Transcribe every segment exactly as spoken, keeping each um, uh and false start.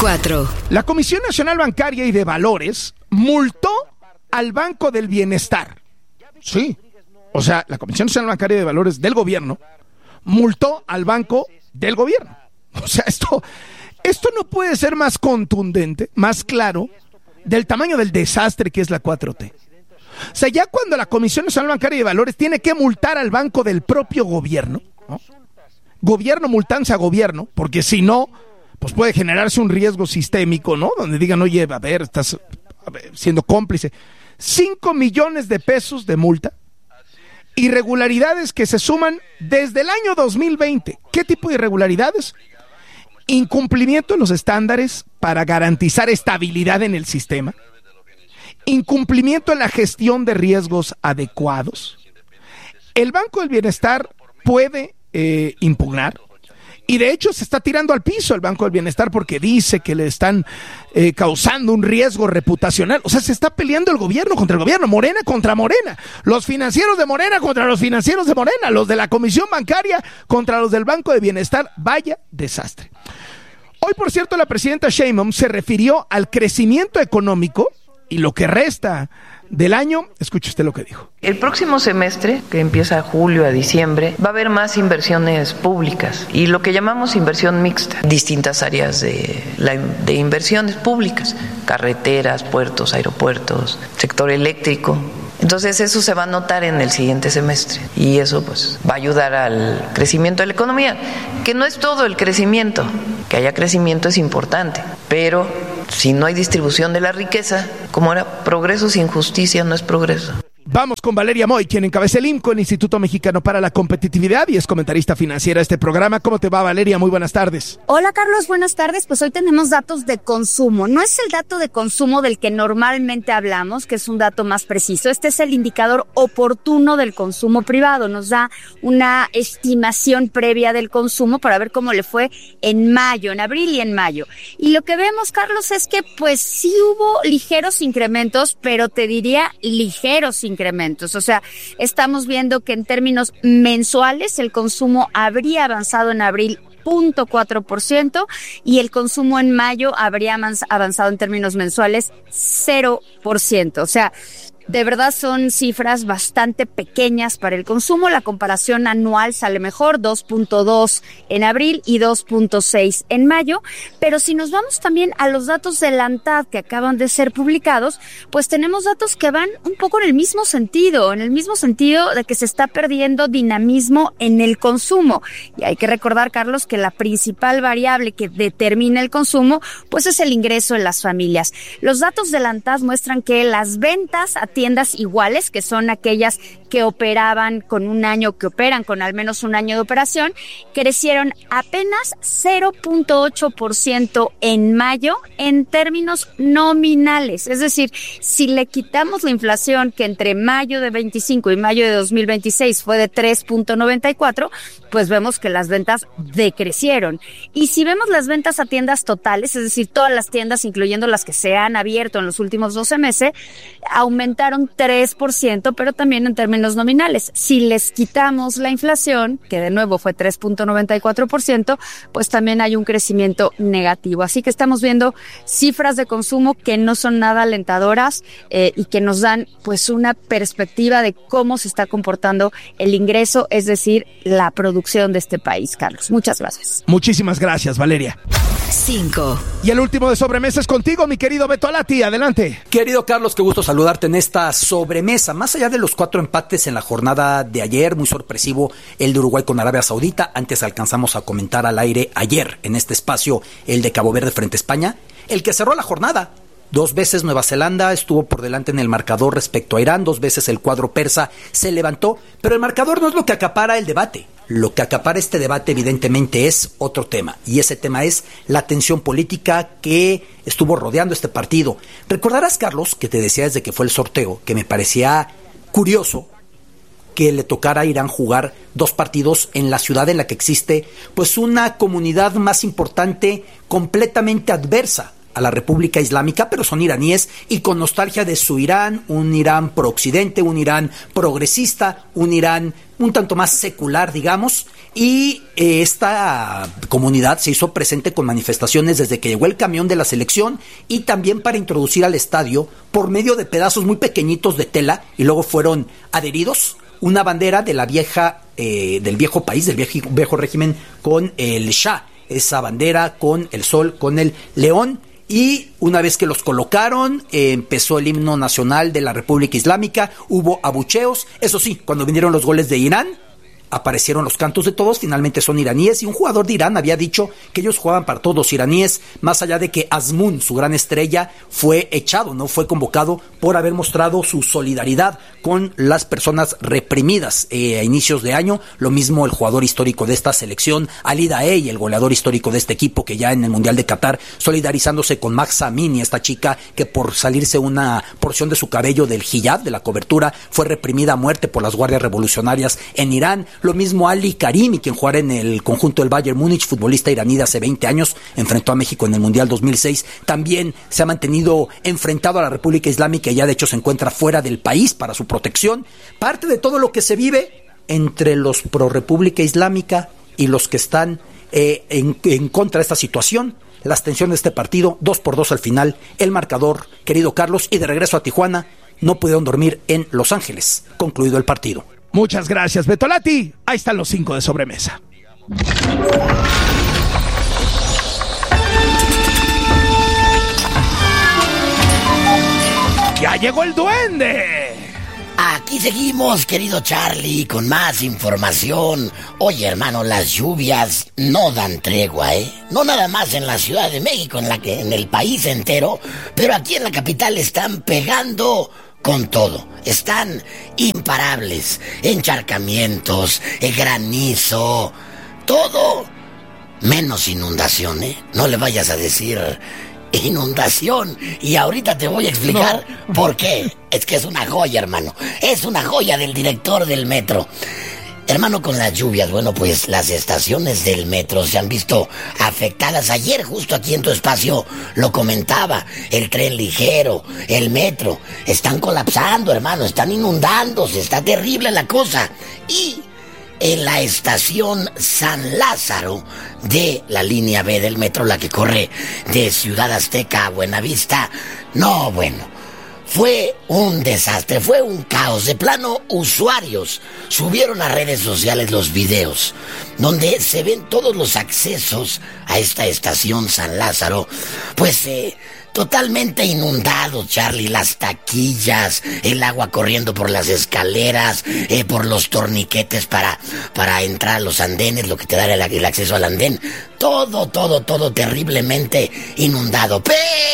cuatro. La Comisión Nacional Bancaria y de Valores multó al Banco del Bienestar. Sí, o sea, la Comisión Nacional Bancaria y de Valores del gobierno multó al Banco del Gobierno. O sea, esto, esto no puede ser más contundente, más claro, del tamaño del desastre que es la cuatro T. O sea, ya cuando la Comisión Nacional Bancaria y de Valores tiene que multar al banco del propio gobierno, ¿no? Gobierno multándose a gobierno, porque si no, pues puede generarse un riesgo sistémico, ¿no? Donde digan, oye, a ver, estás a ver, siendo cómplice. Cinco millones de pesos de multa. Irregularidades que se suman desde el año dos mil veinte. ¿Qué tipo de irregularidades? Incumplimiento de los estándares para garantizar estabilidad en el sistema. Incumplimiento en la gestión de riesgos adecuados. El Banco del Bienestar puede eh, impugnar. Y de hecho se está tirando al piso el Banco del Bienestar porque dice que le están eh, causando un riesgo reputacional. O sea, se está peleando el gobierno contra el gobierno, Morena contra Morena, los financieros de Morena contra los financieros de Morena, los de la Comisión Bancaria contra los del Banco de Bienestar. Vaya desastre. Hoy, por cierto, la presidenta Sheinbaum se refirió al crecimiento económico y lo que resta del año. Escuche usted lo que dijo. El próximo semestre, que empieza a julio a diciembre, va a haber más inversiones públicas y lo que llamamos inversión mixta, distintas áreas de, la, de inversiones públicas, carreteras, puertos, aeropuertos, sector eléctrico. Entonces eso se va a notar en el siguiente semestre y eso pues va a ayudar al crecimiento de la economía, que no es todo el crecimiento, que haya crecimiento es importante, pero si no hay distribución de la riqueza, como era, progreso sin justicia no es progreso. Vamos con Valeria Moy, quien encabeza el I M C O, el Instituto Mexicano para la Competitividad, y es comentarista financiera de este programa. ¿Cómo te va, Valeria? Muy buenas tardes. Hola, Carlos, buenas tardes. Pues hoy tenemos datos de consumo. No es el dato de consumo del que normalmente hablamos, que es un dato más preciso. Este es el indicador oportuno del consumo privado. Nos da una estimación previa del consumo para ver cómo le fue en mayo, en abril y en mayo. Y lo que vemos, Carlos, es que pues sí hubo ligeros incrementos, pero te diría ligeros incrementos. incrementos. O sea, estamos viendo que en términos mensuales el consumo habría avanzado en abril cero punto cuatro por ciento y el consumo en mayo habría avanzado en términos mensuales cero por ciento. O sea, de verdad son cifras bastante pequeñas para el consumo. La comparación anual sale mejor, dos punto dos en abril y dos punto seis en mayo. Pero si nos vamos también a los datos de la ANTAD que acaban de ser publicados, pues tenemos datos que van un poco en el mismo sentido, en el mismo sentido de que se está perdiendo dinamismo en el consumo. Y hay que recordar, Carlos, que la principal variable que determina el consumo, pues es el ingreso en las familias. Los datos de la ANTAD muestran que las ventas a tiendas iguales, que son aquellas que operaban con un año, que operan con al menos un año de operación, crecieron apenas cero punto ocho por ciento en mayo en términos nominales. Es decir, si le quitamos la inflación que entre mayo de veinticinco y mayo de dos mil veintiséis fue de tres punto noventa y cuatro, pues vemos que las ventas decrecieron. Y si vemos las ventas a tiendas totales, es decir, todas las tiendas, incluyendo las que se han abierto en los últimos doce meses, aumentaron tres por ciento, pero también en términos nominales. Si les quitamos la inflación, que de nuevo fue tres punto noventa y cuatro por ciento, pues también hay un crecimiento negativo. Así que estamos viendo cifras de consumo que no son nada alentadoras eh, y que nos dan pues una perspectiva de cómo se está comportando el ingreso, es decir, la producción de este país, Carlos. Muchas gracias. Muchísimas gracias, Valeria. cinco. Y el último de sobremesa es contigo, mi querido Beto Alati. Adelante. Querido Carlos, qué gusto saludarte en esta sobremesa. Más allá de los cuatro empates en la jornada de ayer, muy sorpresivo el de Uruguay con Arabia Saudita. Antes alcanzamos a comentar al aire ayer en este espacio el de Cabo Verde frente a España. El que cerró la jornada. Dos veces Nueva Zelanda estuvo por delante en el marcador respecto a Irán, dos veces el cuadro persa se levantó, pero el marcador no es lo que acapara el debate. Lo que acapara este debate evidentemente es otro tema, y ese tema es la tensión política que estuvo rodeando este partido. Recordarás, Carlos, que te decía desde que fue el sorteo, que me parecía curioso que le tocara a Irán jugar dos partidos en la ciudad en la que existe pues una comunidad más importante completamente adversa a la República Islámica, pero son iraníes y con nostalgia de su Irán, un Irán pro-occidente, un Irán progresista, un Irán un tanto más secular, digamos, y eh, esta comunidad se hizo presente con manifestaciones desde que llegó el camión de la selección y también para introducir al estadio por medio de pedazos muy pequeñitos de tela y luego fueron adheridos una bandera de la vieja, eh, del viejo país, del viejo, viejo régimen con el Shah, esa bandera con el sol, con el león. Y una vez que los colocaron, eh, empezó el himno nacional de la República Islámica, hubo abucheos. Eso sí, cuando vinieron los goles de Irán, aparecieron los cantos de todos, finalmente son iraníes, y un jugador de Irán había dicho que ellos jugaban para todos los iraníes, más allá de que Azmoun, su gran estrella, fue echado, no fue convocado por haber mostrado su solidaridad con las personas reprimidas eh, a inicios de año. Lo mismo el jugador histórico de esta selección, Ali Daei, el goleador histórico de este equipo, que ya en el Mundial de Qatar, solidarizándose con Mahsa Amini, esta chica que por salirse una porción de su cabello del hijab, de la cobertura, fue reprimida a muerte por las guardias revolucionarias en Irán. Lo mismo Ali Karimi, quien jugara en el conjunto del Bayern Múnich, futbolista iraní de hace veinte años, enfrentó a México en el Mundial dos mil seis, también se ha mantenido enfrentado a la República Islámica y ya de hecho se encuentra fuera del país para su protección. Parte de todo lo que se vive entre los pro República Islámica y los que están eh, en, en contra de esta situación, las tensiones de este partido, dos por dos al final, el marcador, querido Carlos, y de regreso a Tijuana, no pudieron dormir en Los Ángeles, concluido el partido. Muchas gracias, Betolati. Ahí están los cinco de sobremesa. ¡Ya llegó el duende! Aquí seguimos, querido Charlie, con más información. Oye, hermano, las lluvias no dan tregua, ¿eh? No nada más en la Ciudad de México, en la que, en el país entero, pero aquí en la capital están pegando con todo. Están imparables. Encharcamientos, el granizo, todo menos inundación, ¿eh? No le vayas a decir inundación. Y ahorita te voy a explicar no. por qué. Es que es una joya, hermano. Es una joya del director del metro. Hermano, con las lluvias, bueno, pues las estaciones del metro se han visto afectadas. Ayer, justo aquí en tu espacio, lo comentaba. El tren ligero, el metro, están colapsando, hermano, están inundándose, está terrible la cosa. Y en la estación San Lázaro de la línea B del metro, la que corre de Ciudad Azteca a Buenavista, no, bueno, fue un desastre, fue un caos. De plano, usuarios subieron a redes sociales los videos donde se ven todos los accesos a esta estación San Lázaro, pues eh, totalmente inundados, Charlie. Las taquillas, el agua corriendo por las escaleras, eh, por los torniquetes para, para entrar a los andenes, lo que te da el, el acceso al andén. Todo, todo, todo terriblemente inundado.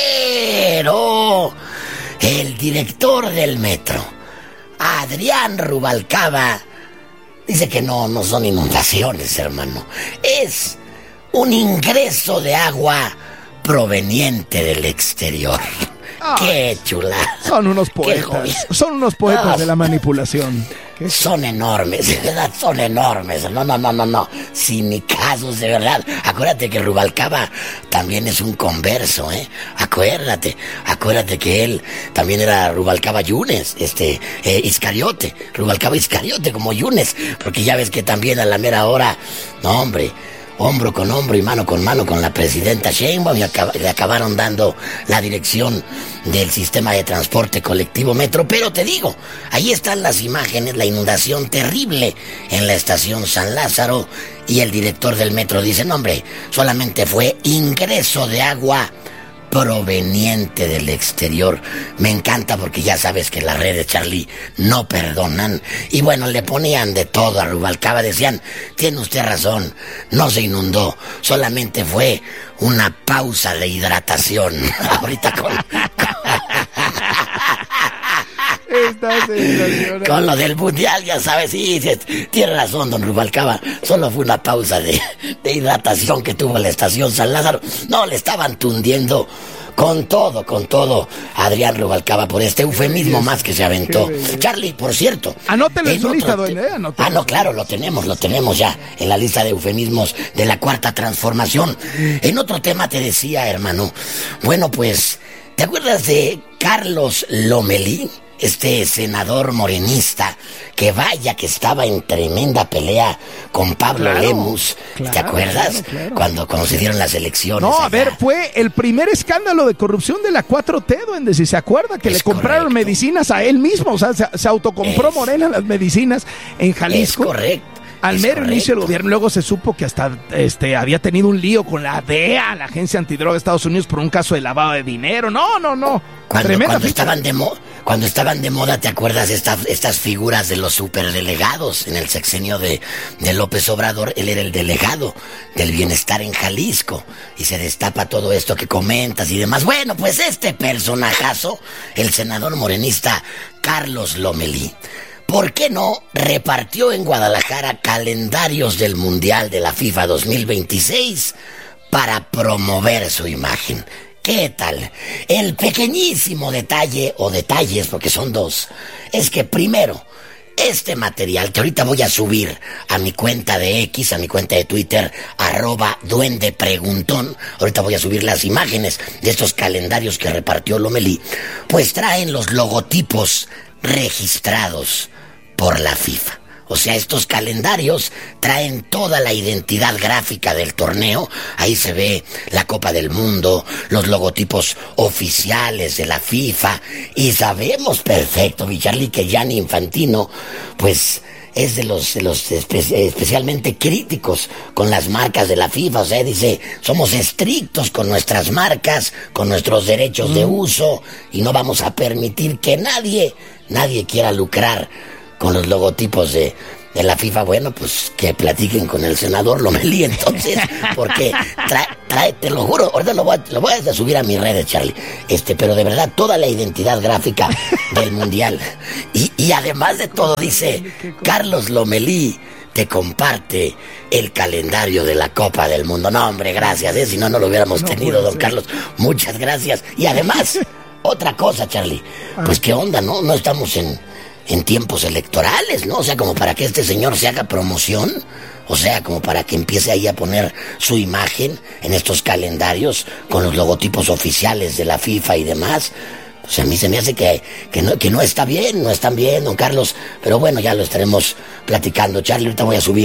Pero el director del metro, Adrián Rubalcaba, dice que no, no son inundaciones, hermano. Es un ingreso de agua proveniente del exterior. Oh, ¡qué chula! Son unos poetas, son unos poetas oh, de la manipulación. Son enormes, de verdad, son enormes. No, no, no, no, no. Cinicazos, de verdad. Acuérdate que Rubalcaba también es un converso, ¿eh? Acuérdate, acuérdate que él también era Rubalcaba Yunes, este, eh, Iscariote. Rubalcaba Iscariote como Yunes, porque ya ves que también a la mera hora, no, hombre, hombro con hombro y mano con mano con la presidenta Sheinbaum, y acab- le acabaron dando la dirección del sistema de transporte colectivo metro. Pero te digo, ahí están las imágenes, la inundación terrible en la estación San Lázaro, y el director del metro dice, no, hombre, solamente fue ingreso de agua proveniente del exterior. Me encanta porque ya sabes que las redes, Charlie, no perdonan. Y bueno, le ponían de todo a Rubalcaba. Decían, tiene usted razón, no se inundó, solamente fue una pausa de hidratación. Ahorita con... Está sensacional. Con lo del mundial, ya sabes, sí, sí, tiene razón, don Rubalcaba. Solo fue una pausa de, de hidratación que tuvo la estación San Lázaro. No, le estaban tundiendo con todo, con todo Adrián Rubalcaba por este eufemismo más que se aventó. Charlie, por cierto. Anótelo en su lista, te... duende, ¿eh? Anótelo. Ah, no, claro, lo tenemos, lo tenemos ya en la lista de eufemismos de la Cuarta Transformación. En otro tema te decía, hermano, bueno, pues, ¿te acuerdas de Carlos Lomelí? Este senador morenista, que vaya que estaba en tremenda pelea con Pablo claro, Lemus, claro, ¿te acuerdas? Claro, claro. Cuando, cuando se dieron las elecciones. No, a allá. ver, fue el primer escándalo de corrupción de la cuatro T, duende, si se acuerda, que es le compraron correcto. medicinas a él mismo, o sea, se, se autocompró es, Morena las medicinas en Jalisco. Es correcto. Al mero inicio del gobierno, luego se supo que hasta este había tenido un lío con la D E A, la Agencia Antidroga de Estados Unidos, por un caso de lavado de dinero. No, no, no. Cuando, cuando estaban de mo- cuando estaban de moda, ¿te acuerdas de esta, estas figuras de los superdelegados? En el sexenio de, de López Obrador, él era el delegado del bienestar en Jalisco. Y se destapa todo esto que comentas y demás. Bueno, pues este personajazo, el senador morenista Carlos Lomelí, ¿por qué no repartió en Guadalajara calendarios del Mundial de la FIFA dos mil veintiséis para promover su imagen? ¿Qué tal? El pequeñísimo detalle, o detalles, porque son dos, es que primero, este material que ahorita voy a subir a mi cuenta de X, a mi cuenta de Twitter, arroba duende preguntón, ahorita voy a subir las imágenes de estos calendarios que repartió Lomelí, pues traen los logotipos registrados por la FIFA. O sea, estos calendarios traen toda la identidad gráfica del torneo. Ahí se ve la Copa del Mundo, los logotipos oficiales de la FIFA. Y sabemos perfecto, mi Charlie, que Gianni Infantino, pues, es de los, de los espe- especialmente críticos con las marcas de la FIFA. O sea, dice, somos estrictos con nuestras marcas, con nuestros derechos mm. de uso, y no vamos a permitir que nadie, nadie quiera lucrar con los logotipos de, de la FIFA. Bueno, pues que platiquen con el senador Lomelí entonces, porque trae, trae, te lo juro, ahorita lo voy, a, lo voy a subir a mis redes, Charlie, este, pero de verdad, toda la identidad gráfica del Mundial, y, y además de todo, dice, Carlos Lomelí te comparte el calendario de la Copa del Mundo. No, hombre, gracias, ¿eh? Si no, no lo hubiéramos no tenido, don ser. Carlos, muchas gracias. Y además, otra cosa, Charlie, pues qué onda, ¿no? No estamos en en tiempos electorales, ¿no? O sea, como para que este señor se haga promoción, o sea, como para que empiece ahí a poner su imagen en estos calendarios con los logotipos oficiales de la FIFA y demás. O sea, a mí se me hace que, que, no, que no está bien, no están bien, don Carlos, pero bueno, ya lo estaremos platicando. Charlie, ahorita voy a subir